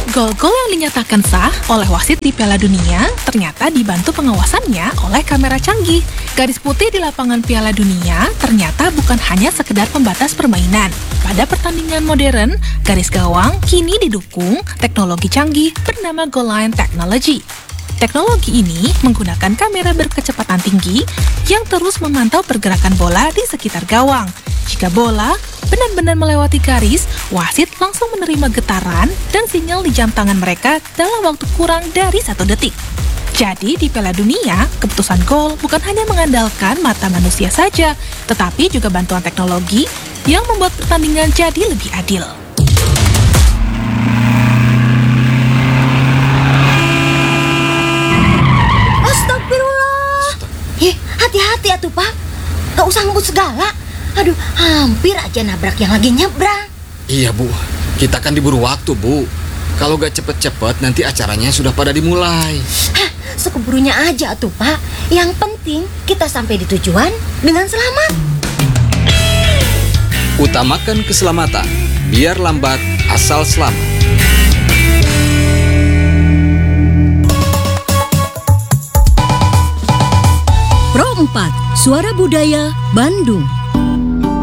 Gol-gol yang dinyatakan sah oleh wasit di Piala Dunia ternyata dibantu pengawasannya oleh kamera canggih. Garis putih di lapangan Piala Dunia ternyata bukan hanya sekedar pembatas permainan. Pada pertandingan modern, garis gawang kini didukung teknologi canggih bernama Goal Line Technology. Teknologi ini menggunakan kamera berkecepatan tinggi yang terus memantau pergerakan bola di sekitar gawang. Jika bola benar-benar melewati garis, wasit langsung menerima getaran dan sinyal di jam tangan mereka dalam waktu kurang dari 1 detik. Jadi di Piala Dunia, keputusan gol bukan hanya mengandalkan mata manusia saja, tetapi juga bantuan teknologi yang membuat pertandingan jadi lebih adil. Astagfirullah. Hati-hati atuh, Pak. Gak usah ngebut segala. Aduh, hampir aja nabrak yang lagi nyebrang. Iya, Bu. Kita kan diburu waktu, Bu. Kalau gak cepet-cepet, nanti acaranya sudah pada dimulai. Sekeburunya aja atuh, Pak. Yang penting kita sampai di tujuan dengan selamat. Utamakan keselamatan. Biar lambat, asal selamat. Pro 4, Suara Budaya, Bandung.